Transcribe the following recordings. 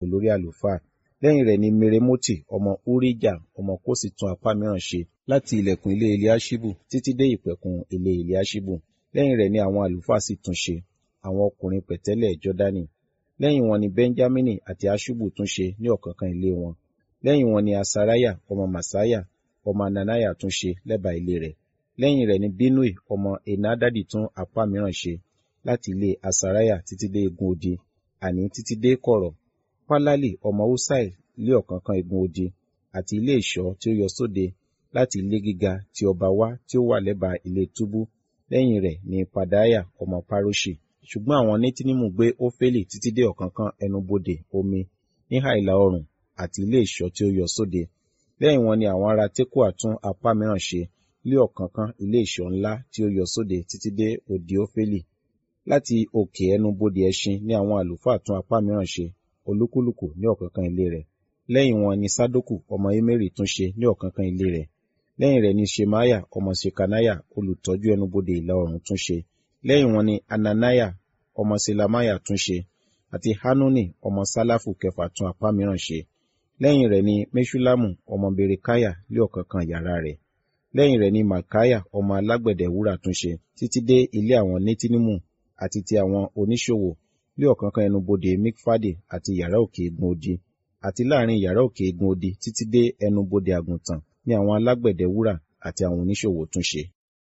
olórí àlùfáà. Lẹ́yìn rẹ̀ ni Meremoti ọmọ Urijah ọmọ Kosi tún apá mìíràn ṣe láti ilẹ̀kùn ilé Eliaṣibu títí dé ìpẹ̀kun ilé Eliaṣibu. Lẹ́yìn rẹ̀ ni àwọn àlùfáà sì tún ṣe, àwọn ọkùnrin pẹ̀tẹ́lẹ̀ Jọ́dánì. Lẹ́yìn wọn ni Benjamini àti Aṣubu tún ṣe ní ọ̀kánkán ilé wọn. Lẹ́yìn wọn ni Asariah ọmọ Masaiah ọmọ Ananiah tún ṣe lẹ́bàá ilé rẹ̀. Lẹ́yìn rẹ̀ ni Binnui ọmọ Henadadi tún apá mìíràn ṣe láti ilé Asariah títí dé igun odi, àní títí dé kọ̀rọ̀. Palali ọmọ Usai lé ọ̀kánkán igun odi, àti ilé ìṣọ́ tí ó yọ sóde láti ilé gíga tí ọba wá tí ó wà lẹ́bàá ilé túbú. Lẹ́yìn rẹ̀ ni Padaiah ọmọ Paroṣi. Ṣùgbọ́n àwọn Netinimu gbé Ofeli títí dé ọ̀kánkán ẹnubodè omi níhà ìlà oòrùn àti ilé ìṣọ́ tí ó yọ sóde. Lẹ́yìn wọn ni àwọn ará Tekoa tún apá mìíràn ṣe lé ọ̀kánkán ilé ìṣọ́ ńlá tí ó yọ sóde títí dé odi Ofeli. Láti òkè ẹnubodè ẹṣin ni àwọn àlùfáà tún apá mìíràn ṣe, olúkúlùkù ní ọ̀kánkán ilé rẹ̀. Lẹ́yìn wọn ni Sadoku ọmọ Imeri tún ṣe ní ọ̀kánkán ilé rẹ̀. Lẹ́yìn rẹ̀ ni Ṣemaiah ọmọ Ṣekaniah olùtọ́jú ẹnubodè ìlà oòrùn tún ṣe. Lẹ́yìn wọn ni Ananiah ọmọ Selamiah tún ṣe, àti Hanuni ọmọ Salafu kẹfà tún apá mìíràn ṣe. Lẹ́yìn rẹ̀ ni Meṣullamu ọmọ Berekiah lé ọ̀kánkán yàrá rẹ̀. Lẹ́yìn rẹ̀ ni Malkiah ọmọ alágbẹ̀dẹ wúrà tún ṣe títí dé ilé àwọn Netinimu àti ti àwọn oníṣòwò lé ọ̀kánkán ẹnubodè Mikfade àti yàrá òkè igun odi, àti láàrin yàrá òkè igun odi títí dé ẹnubodè àgùntàn ni àwọn alágbẹ̀dẹ wúrà àti àwọn oníṣòwò tún ṣe.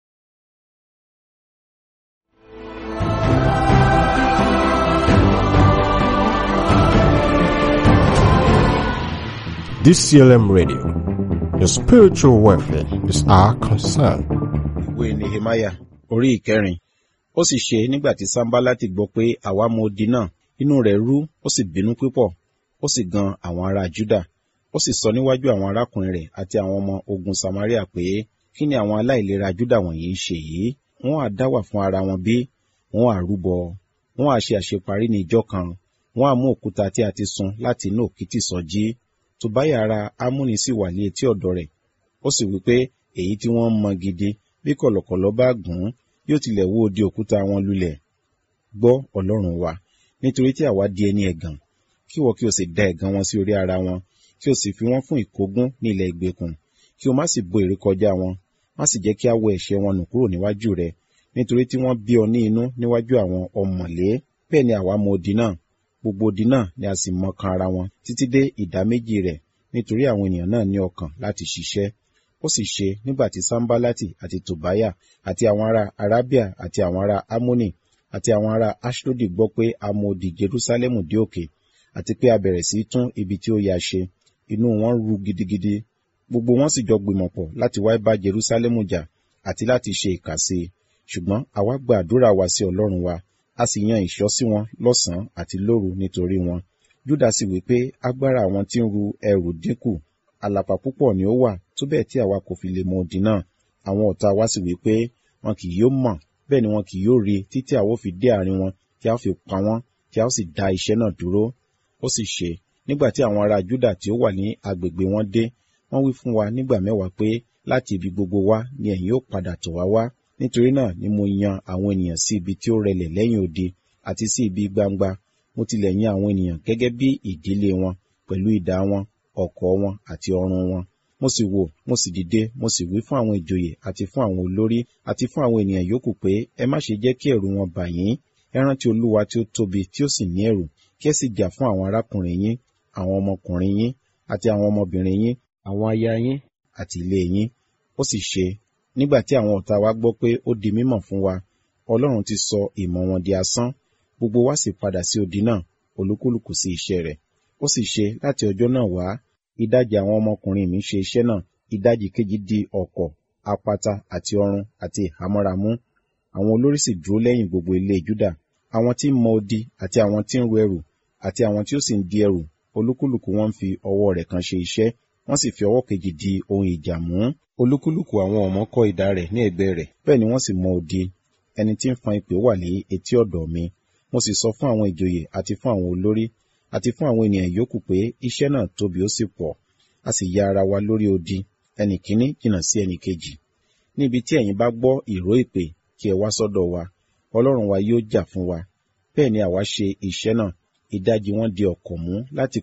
DCLM Radio, your spiritual welfare is our concern. Ìwé Nehemiah orí ìkẹrin. Ó sì ṣe nígbà tí Sanbalati gbọ́ pé àwa mọ odi náà, inú rẹ̀ rú, ó sì bínú púpọ̀, ó sì gan àwọn ará Júdà. Ó sì sọ níwájú àwọn arákùnrin rẹ̀ àti àwọn ọmọ ogun Samaria pé, kí ni àwọn aláìlera Júdà wọ̀nyí ń ṣe yìí? Wọ́n á dáwà fún ara wọn bí? Wọ́n á rúbọ? Wọ́n á ṣe àṣeparí ní ìjọ kan? Wọ́n á mú òkúta tí a ti sun láti inú òkìtì sọjí? Tòbáyà ará Ammoni sì wà ní etí ọ̀dọ̀ rẹ̀. Ó sì wí pé, èyí tí wọ́n mọ gidi, bí kọ̀lọ̀kọ̀lọ̀ bá gùn ún, yóò tilẹ̀ wó odi òkúta wọn lulẹ̀. Gbọ́, Ọlọ́run wa, nítorí tí àwa di ẹni ẹ̀gàn, kí ìwọ kí o sì da ẹ̀gàn wọn sí orí ara wọn, kí o sì fi wọ́n fún ìkógun ní ilẹ̀ ìgbèkùn, kí o má sì bo ìrékọjá wọn, má sì jẹ́ kí a wọ ẹ̀ṣẹ̀ wọn nù kúrò níwájú rẹ, nítorí tí wọ́n bí ọ ní inú níwájú àwọn ọ̀mọ̀lé. Bẹ́ẹ̀ ni àwa mọ odi náà, gbogbo odi náà ni a sì mọ kan ara wọn títí dé ìdá méjì rẹ̀, nítorí àwọn ènìyàn náà ní ọkàn láti ṣiṣẹ́. Ó sì ṣe nígbà tí Sanbalati àti Tòbáyà àti àwọn ará Arabia àti àwọn ará Ammoni àti àwọn ará Aṣdodi gbọ́ pé a mọ odi Jerusalẹmu dé òkè, àti pé a bẹ̀rẹ̀ sí tún ibi tí ó ya ṣe, inú wọn ru gidigidi. Gbogbo wọn sì jọ gbìmọ̀pọ̀ láti wá bá Jerusalẹmu jà àti láti ṣe ìkà sí i. Ṣùgbọ́n àwa gba àdúrà wa sí Ọlọ́run wa, a sì yan ìṣọ́ sí wọn lọ́sàn-án àti lóru nítorí wọn. Júdà sì wí pé agbára àwọn tí ń ru ẹrù dínkù, àlàpà púpọ̀ ni ó wà, tó bẹ́ẹ̀ tí àwa kò fi lè mọ odi náà. Àwọn ọ̀tá wa sì wí pé wọn kì yóò mọ̀, bẹ́ẹ̀ ni wọn kì yóò rí títí àwa ó fi dé àárín wọn, tí a ó fi pa wọ́n, tí a ó sì dá iṣẹ́ náà dúró. Ó sì ṣe, nígbà tí àwọn ará Júdà tí ó wà ní agbègbè wọn dé, wọ́n wí fún wa nígbà mẹ́wàá pé láti ibi gbogbo wa ni ẹ̀yin yóò padà tọ̀ wá wá. Nítorí náà ni mo yan àwọn ènìyàn sí ibi tí ó rẹlẹ̀ lẹ́yìn odi àti sí ibi gbangba. Mo tilẹ̀ yan àwọn ènìyàn gẹ́gẹ́ bí ìdílé wọn, pẹ̀lú idà wọn, ọ̀kọ̀ wọn àti ọrùn wọn. Mo sì wò, mo sì dìde, mo sì wí fún àwọn ìjòyè àti fún àwọn olórí àti fún àwọn ènìyàn yòókù pé ẹ má ṣe jẹ́ kí ẹ̀rù wọn bà yín. Ẹ rántí Olúwa tí ó tóbi tí ó sì ní ẹ̀rù, kí ẹ sì jà fún àwọn arákùnrin yín, àwọn ọmọkùnrin yín àti àwọn ọmọbìnrin yín, àwọn aya yín àti ilé yín. Ó sì ṣe, nígbà tí àwọn ọ̀tá wa gbọ́ pé ó di mímọ̀ fún wa, Ọlọ́run ti sọ ìmọ̀ wọn di asán. Gbogbo wa sì padà sí odi náà, olúkúlùkù sí iṣẹ́ rẹ̀. Ó sì ṣe láti ọjọ́ náà wá, ìdajì àwọn ọmọkùnrin mi ṣe iṣẹ́ náà, ìdajì kejì di ọ̀kọ̀, apata àti ọrùn àti ìhámọ́ra mú. Àwọn olórí sì dúró lẹ́yìn gbogbo ilé Júdà, àwọn tí ń mọ odi àti àwọn tí ń ru ẹrù àti àwọn tí ó sì ń di ẹrù, olúkúlùkù wọn ń fi ọwọ́ rẹ̀ kan ṣe iṣẹ́, wọ́n sì fi ọwọ́ kejì di ohun ìjà mú. Olúkúlùkù àwọn ọ̀mọ́ kọ́ idà rẹ̀ ní ẹ̀gbẹ́ rẹ̀, bẹ́ẹ̀ ni wọ́n sì mọ odi. Ẹni tí ń fan ìpè wà ní etí ọ̀dọ̀ mi. Mo sì sọ fún àwọn ìjòyè àti fún àwọn olórí àti fún àwọn ènìyàn yòókù pé iṣẹ́ náà tóbi ó sì pọ̀. A sì ya ara wa lórí odi, ẹnì kíní jìnnà sí ẹnì kejì. Níbi tí ẹ̀yin bá gbọ́ ìró ìpè, kí ẹ wá sọ́dọ̀ wa. Ọlọ́run wa yóò jà fún wa. Bẹ́ẹ̀ ni àwa ṣe iṣẹ́ náà. Ìdajì wọn di ọ̀kọ̀ mú láti